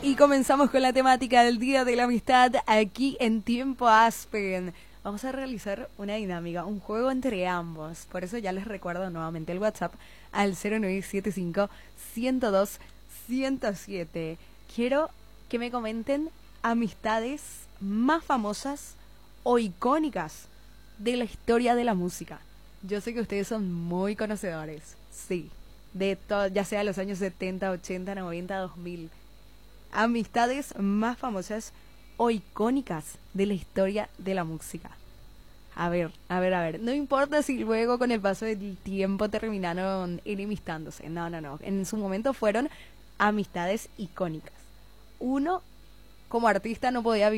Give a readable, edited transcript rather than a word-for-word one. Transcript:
Y comenzamos con la temática del Día de la Amistad aquí en Tiempo Aspen. Vamos a realizar una dinámica, un juego entre ambos. Por eso ya les recuerdo nuevamente el WhatsApp al 0975-102-107. Quiero que me comenten amistades más famosas o icónicas de la historia de la música. Yo sé que ustedes son muy conocedores, sí, de todo, ya sea los años 70, 80, 90, 2000. Amistades más famosas o icónicas de la historia de la música. A ver. No importa si luego con el paso del tiempo terminaron enemistándose. No. En su momento fueron amistades icónicas. Uno, como artista, no podía